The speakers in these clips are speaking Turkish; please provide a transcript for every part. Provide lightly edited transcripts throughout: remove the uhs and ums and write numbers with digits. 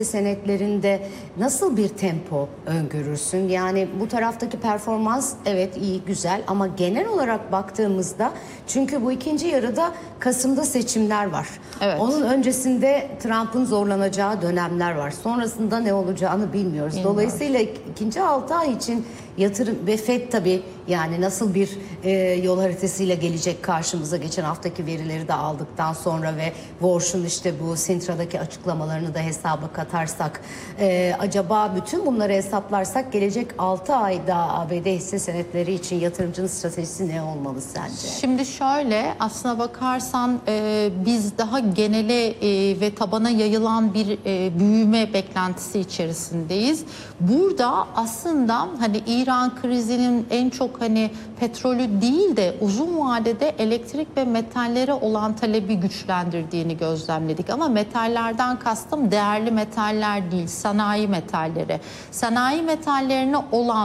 senetlerinde nasıl bir tempo öngörürsün? Yani bu taraftaki performans evet iyi, güzel ama genel olarak baktığımızda, çünkü bu ikinci yarıda Kasım'da seçimler var. Evet. Onun öncesinde Trump'ın zorlanacağı dönemler var. Sonrasında ne olacağını bilmiyoruz. Dolayısıyla ikinci 6 ay için yatırım ve FED tabii yani nasıl bir yol haritasıyla gelecek karşımıza, geçen haftaki verileri de aldıktan sonra ve Warsh'un işte bu Sintra'daki açıklamalarını da hesaba katarsak, acaba bütün bunları hesaplarsak gelecek 6 ayda ABD hisse senetleri için yatırımcının stratejisi ne olmalı sence? Şimdi şöyle, aslına bakarsan biz daha genele ve tabana yayılan bir büyüme beklentisi içerisindeyiz. Burada aslında hani İran krizinin en çok hani petrolü değil de uzun vadede elektrik ve metallere olan talebi güçlendirdiğini gözlemledik. Ama metallerden kastım değerli metaller değil, sanayi metalleri. Sanayi metallerine olan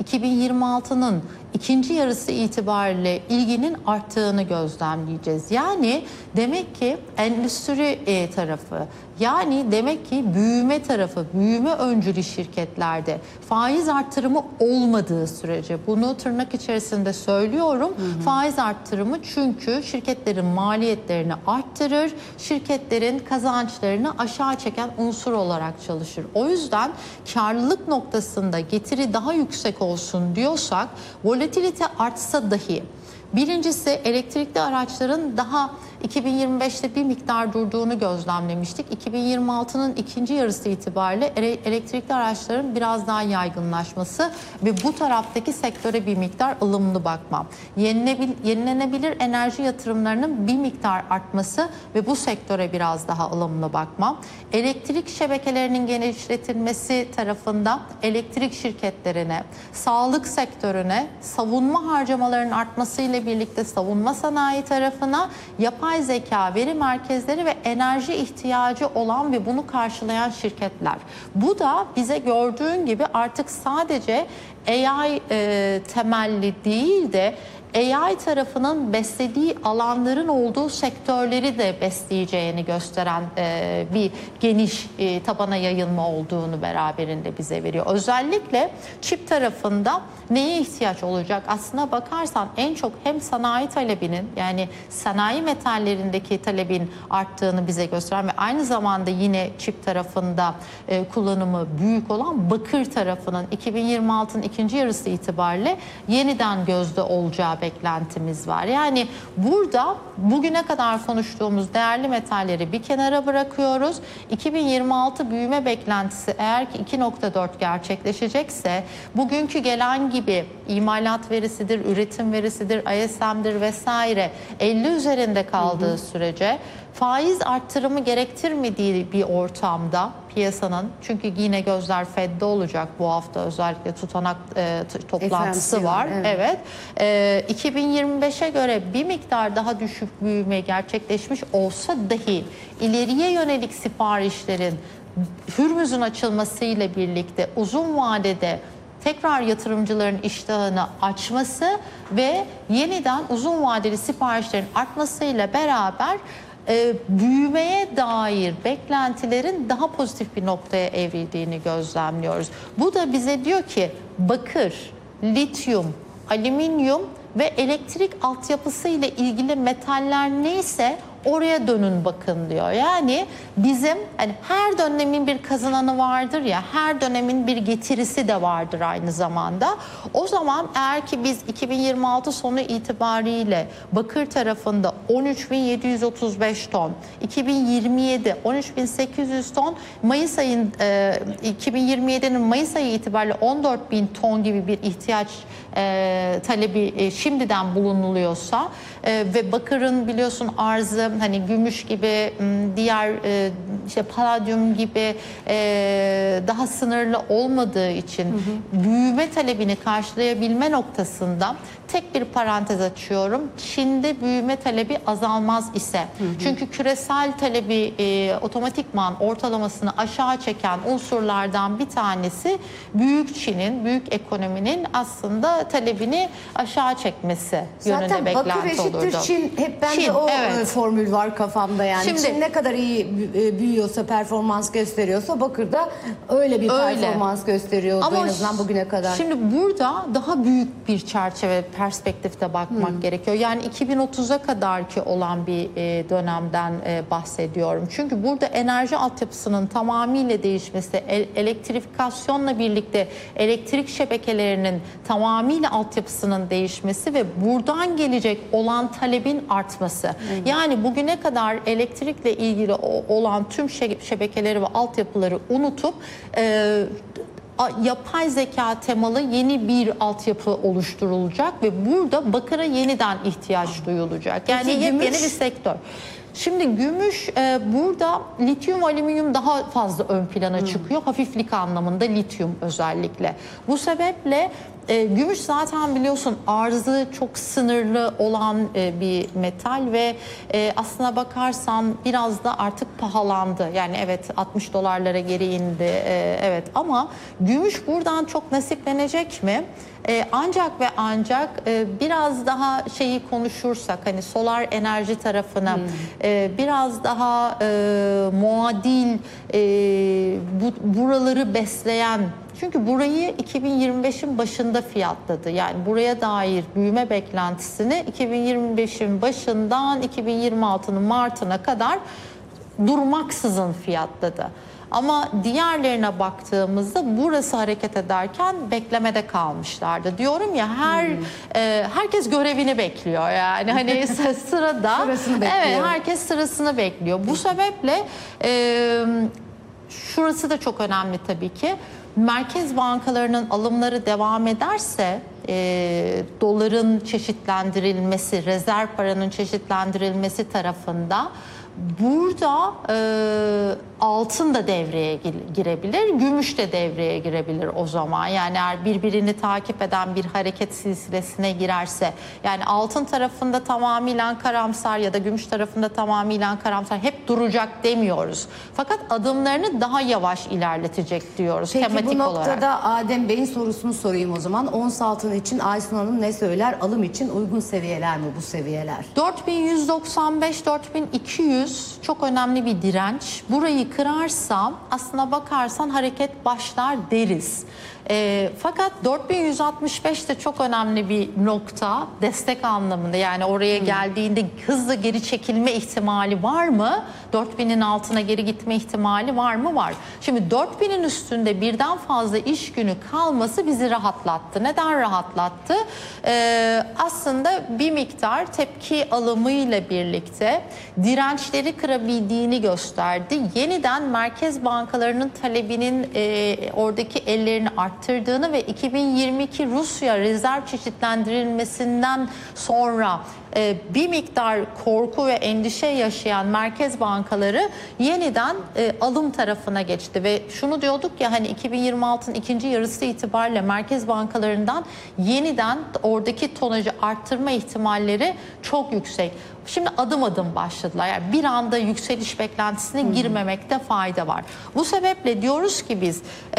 2026'nın ikinci yarısı itibariyle ilginin arttığını gözlemleyeceğiz. Yani demek ki endüstri tarafı, yani demek ki büyüme tarafı, büyüme öncülü şirketlerde faiz arttırımı olmadığı sürece, bunu tırnak içerisinde söylüyorum, faiz arttırımı çünkü şirketlerin maliyetlerini arttırır, şirketlerin kazançlarını aşağı çeken unsur olarak çalışır. O yüzden karlılık noktasında getiri daha yüksek olsun diyorsak, volatilite artsa dahi, birincisi elektrikli araçların daha 2025'te bir miktar durduğunu gözlemlemiştik. 2026'nın ikinci yarısı itibariyle elektrikli araçların biraz daha yaygınlaşması ve bu taraftaki sektöre bir miktar ılımlı bakma. Yenilenebilir enerji yatırımlarının bir miktar artması ve bu sektöre biraz daha ılımlı bakma. Elektrik şebekelerinin genişletilmesi tarafında elektrik şirketlerine, sağlık sektörüne, savunma harcamalarının artmasıyla birlikte savunma sanayi tarafına, yapay zeka, veri merkezleri ve enerji ihtiyacı olan ve bunu karşılayan şirketler. Bu da bize gördüğün gibi artık sadece AI temelli değil de AI tarafının beslediği alanların olduğu sektörleri de besleyeceğini gösteren bir geniş tabana yayılma olduğunu beraberinde bize veriyor. Özellikle çip tarafında neye ihtiyaç olacak? Aslına bakarsan en çok hem sanayi talebinin, yani sanayi metallerindeki talebin arttığını bize gösteren ve aynı zamanda yine çip tarafında kullanımı büyük olan bakır tarafının 2026'nın ikinci yarısı itibariyle yeniden gözde olacağı beklentimiz var. Yani burada bugüne kadar konuştuğumuz değerli metalleri bir kenara bırakıyoruz. 2026 büyüme beklentisi eğer ki 2.4 gerçekleşecekse, bugünkü gelen gibi imalat verisidir, üretim verisidir, ISM'dir vesaire 50 üzerinde kaldığı sürece faiz arttırımı gerektirmediği bir ortamda piyasanın, çünkü yine gözler Fed'de olacak bu hafta, özellikle tutanak toplantısı var. Evet. 2025'e göre bir miktar daha düşük büyüme gerçekleşmiş olsa dahi ileriye yönelik siparişlerin Hürmüz'ün açılmasıyla birlikte uzun vadede tekrar yatırımcıların iştahını açması ve yeniden uzun vadeli siparişlerin artmasıyla beraber büyümeye dair beklentilerin daha pozitif bir noktaya evrildiğini gözlemliyoruz. Bu da bize diyor ki bakır, lityum, alüminyum ve elektrik altyapısı ile ilgili metaller neyse oraya dönün bakın diyor. Yani bizim hani her dönemin bir kazananı vardır ya, her dönemin bir getirisi de vardır aynı zamanda. O zaman eğer ki biz 2026 sonu itibariyle bakır tarafında 13.735 ton, 2027 13.800 ton, Mayıs ayın 2027'nin Mayıs ayı itibariyle 14.000 ton gibi bir ihtiyaç talebi şimdiden bulunuluyorsa ve bakırın biliyorsun arzı hani gümüş gibi, diğer işte paladyum gibi daha sınırlı olmadığı için büyüme talebini karşılayabilme noktasında tek bir parantez açıyorum. Çin'de büyüme talebi azalmaz ise, çünkü küresel talebi otomatikman ortalamasını aşağı çeken unsurlardan bir tanesi büyük Çin'in, büyük ekonominin aslında talebini aşağı çekmesi yönünde zaten beklenti bakır eşittir olurdu. Çin, hep ben de o evet. formülü formül var kafamda yani. Şimdi- Çin ne kadar iyi büyüyorsa, performans gösteriyorsa Bakır'da öyle bir performans gösteriyordu en azından bugüne kadar. Şimdi burada daha büyük bir çerçeve, perspektifte bakmak gerekiyor. Yani 2030'a kadar ki olan bir dönemden bahsediyorum. Çünkü burada enerji altyapısının tamamıyla değişmesi, elektrifikasyonla birlikte elektrik şebekelerinin tamamıyla altyapısının değişmesi ve buradan gelecek olan talebin artması. Yani bugüne kadar elektrikle ilgili olan tüm şebekeleri ve altyapıları unutup yapay zeka temalı yeni bir altyapı oluşturulacak ve burada Bakır'a yeniden ihtiyaç duyulacak. Yani Peki, yepyeni gümüş? bir sektör. Şimdi gümüş burada lityum alüminyum daha fazla ön plana çıkıyor. Hafiflik anlamında lityum özellikle. Bu sebeple gümüş zaten biliyorsun arzı çok sınırlı olan bir metal ve aslına bakarsan biraz da artık pahalandı. Yani evet 60 dolarlara geri indi evet, ama gümüş buradan çok nasiplenecek mi? Ancak ve ancak biraz daha şeyi konuşursak, hani solar enerji tarafına biraz daha muadil buraları besleyen, çünkü burayı 2025'in başında fiyatladı. Yani buraya dair büyüme beklentisini 2025'in başından 2026'nın Mart'ına kadar durmaksızın fiyatladı. Ama diğerlerine baktığımızda burası hareket ederken beklemede kalmışlardı. Diyorum ya, herkes görevini bekliyor. Yani hani sırada Sırasını bekliyor. evet, herkes sırasını bekliyor. Bu sebeple şurası da çok önemli tabii ki. Merkez bankalarının alımları devam ederse doların çeşitlendirilmesi, rezerv paranın çeşitlendirilmesi tarafında burada altın da devreye girebilir, gümüş de devreye girebilir o zaman. Yani eğer birbirini takip eden bir hareket silsilesine girerse, yani altın tarafında tamamıyla karamsar ya da gümüş tarafında tamamıyla karamsar, hep duracak demiyoruz. Fakat adımlarını daha yavaş ilerletecek diyoruz. Peki tematik bu noktada olarak. Adem Bey'in sorusunu sorayım o zaman. Ons altın için Aysun Hanım ne söyler? Alım için uygun seviyeler mi bu seviyeler? 4195-4200 çok önemli bir direnç. Burayı kırarsam aslına bakarsan hareket başlar deriz. Fakat 4165 de çok önemli bir nokta destek anlamında. Yani oraya geldiğinde hızla geri çekilme ihtimali var mı? 4000'in altına geri gitme ihtimali var mı? Var. Şimdi 4000'in üstünde birden fazla iş günü kalması bizi rahatlattı. Neden rahatlattı? Aslında bir miktar tepki alımıyla birlikte dirençleri kırabildiğini gösterdi. Yeniden merkez bankalarının talebinin oradaki ellerini arttırdığını ve 2022 Rusya rezerv çeşitlendirilmesinden sonra bir miktar korku ve endişe yaşayan merkez bankaları yeniden alım tarafına geçti ve şunu diyorduk ya, hani 2026'ın ikinci yarısı itibariyle merkez bankalarından yeniden oradaki tonajı arttırma ihtimalleri çok yüksek. Şimdi adım adım başladılar. Yani bir anda yükseliş beklentisine girmemekte fayda var. Bu sebeple diyoruz ki biz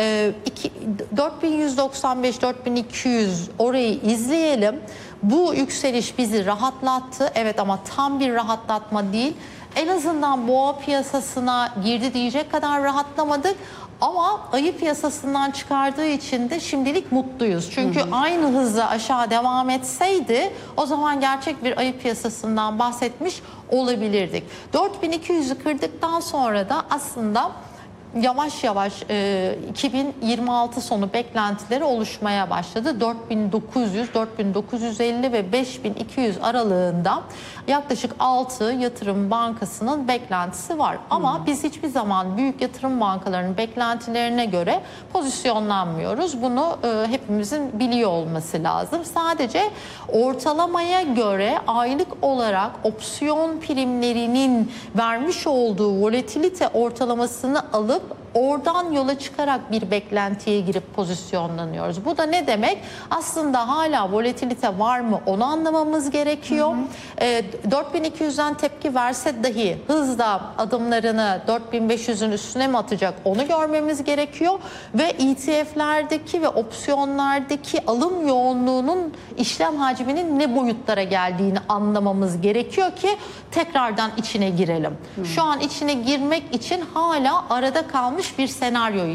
4195-4200 orayı izleyelim. Bu yükseliş bizi rahatlattı. Evet, ama tam bir rahatlatma değil. En azından boğa piyasasına girdi diyecek kadar rahatlamadık. Ama ayı piyasasından çıkardığı için de şimdilik mutluyuz. Çünkü aynı hızla aşağı devam etseydi o zaman gerçek bir ayı piyasasından bahsetmiş olabilirdik. 4200'ü kırdıktan sonra da aslında yavaş yavaş 2026 sonu beklentileri oluşmaya başladı. 4900, 4950 ve 5200 aralığında yaklaşık 6 yatırım bankasının beklentisi var. Ama biz hiçbir zaman büyük yatırım bankalarının beklentilerine göre pozisyonlanmıyoruz. Bunu hepimizin biliyor olması lazım. Sadece ortalamaya göre aylık olarak opsiyon primlerinin vermiş olduğu volatilite ortalamasını alıp oradan yola çıkarak bir beklentiye girip pozisyonlanıyoruz. Bu da ne demek? Aslında hala volatilite var mı onu anlamamız gerekiyor. 4200'den tepki verse dahi hızla adımlarını 4500'ün üstüne mi atacak onu görmemiz gerekiyor. Ve ETF'lerdeki ve opsiyonlardaki alım yoğunluğunun işlem hacminin ne boyutlara geldiğini anlamamız gerekiyor ki tekrardan içine girelim. Şu an içine girmek için hala arada kalmış bir senaryoyu